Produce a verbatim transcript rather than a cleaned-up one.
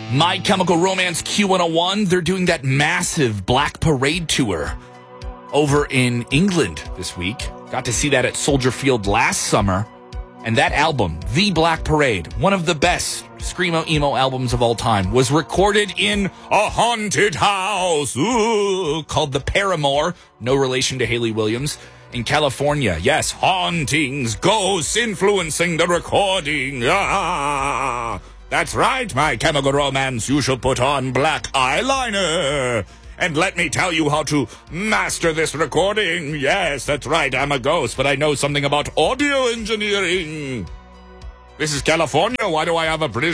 My Chemical Romance Q one oh one, they're doing that massive Black Parade tour over in England this week. Got to see that at Soldier Field last summer. And that album, The Black Parade, one of the best screamo emo albums of all time, was recorded in a haunted house ooh, called The Paramore, no relation to Hayley Williams, in California. Yes, hauntings, ghosts influencing the recording. Ah, that's right, My Chemical Romance. You should put on black eyeliner. And let me tell you how to master this recording. Yes, that's right, I'm a ghost, but I know something about audio engineering. This is California. Why do I have a British